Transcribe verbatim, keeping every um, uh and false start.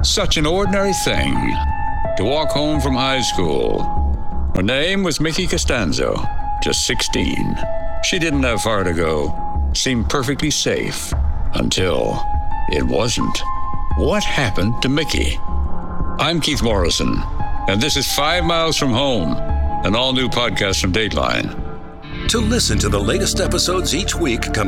Such an ordinary thing to walk home from high school. Her name was Mickey Costanzo, just sixteen. She didn't have far to go, seemed perfectly safe, until it wasn't. What happened to Mickey? I'm Keith Morrison, and this is Five Miles from Home, an all-new podcast from Dateline. To listen to the latest episodes each week, come